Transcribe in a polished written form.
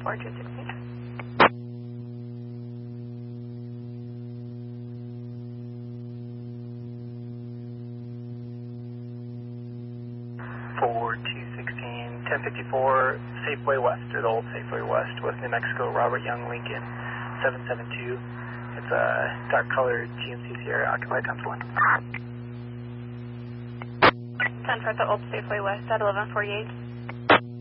4216. 1054 Safeway West, or the old Safeway West, West New Mexico, Robert Young Lincoln, 772. It's a dark colored GMC Sierra, occupied times 1. 10 for the old Safeway West at 1148.